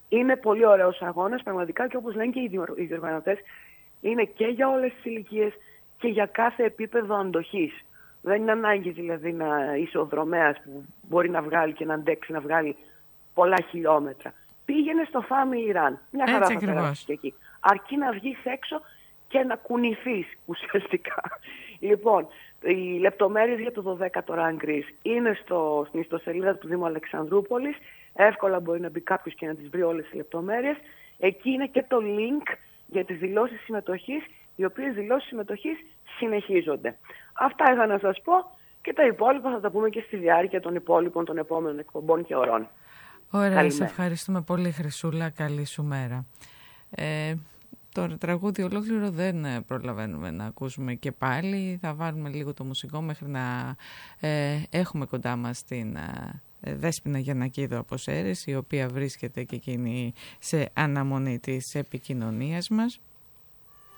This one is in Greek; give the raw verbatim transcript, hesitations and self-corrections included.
Είναι πολύ ωραίος αγώνας, πραγματικά, και όπως λένε και οι διοργανωτές, είναι και για όλες τις ηλικίες και για κάθε επίπεδο αντοχής. Δεν είναι ανάγκη δηλαδή να είσαι ο δρομέας που μπορεί να βγάλει και να αντέξει να βγάλει πολλά χιλιόμετρα. Πήγαινε στο Family Run. Μια χαρά θα περάσεις και εκεί. Αρκεί να βγεις έξω και να κουνηθείς ουσιαστικά. Λοιπόν, οι λεπτομέρειες για το δωδέκατο Run Greece είναι στο, στην ιστοσελίδα του Δήμου Αλεξανδρούπολης. Εύκολα μπορεί να μπει κάποιος και να τις βρει όλες τις λεπτομέρειες. Εκεί είναι και το link για τις δηλώσεις συμμετοχής, οι οποίες δηλώσεις συμμετοχής συνεχίζονται. Αυτά είχα να σας πω και τα υπόλοιπα θα τα πούμε και στη διάρκεια των υπόλοιπων των επόμενων εκπομπών και ωρών. Ωραία, σε ευχαριστούμε πολύ, Χρυσούλα. Καλή σου μέρα. Ε, το τραγούδι ολόκληρο δεν προλαβαίνουμε να ακούσουμε και πάλι. Θα βάλουμε λίγο το μουσικό μέχρι να ε, έχουμε κοντά μας την ε, Δέσποινα Γιαννακίδου από Σέρρες, η οποία βρίσκεται και εκείνη σε αναμονή της επικοινωνίας μας.